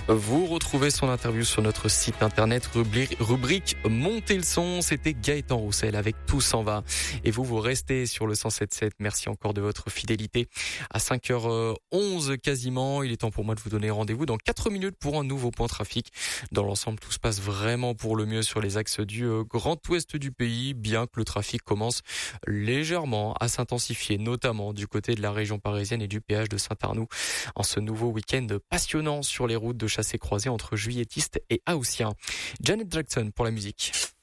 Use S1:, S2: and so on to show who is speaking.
S1: Vous retrouvez son interview sur notre site internet, rubrique Montez le son. C'était Gaëtan Roussel avec Tout s'en va. Et vous restez sur le 107.7. Merci encore de votre fidélité. À 5h11 quasiment, il est temps pour moi de vous donner rendez-vous dans 4 minutes pour un nouveau point trafic. Dans l'ensemble, tout se passe vraiment pour le mieux sur les axes du Grand Ouest du pays, bien que le trafic commence légèrement à s'intensifier, notamment du côté de la région parisienne et du péage de Saint-Arnoux, en ce nouveau week-end passionnant sur les routes de chassés croisés entre juilletistes et haussiens. Janet Jackson pour la musique.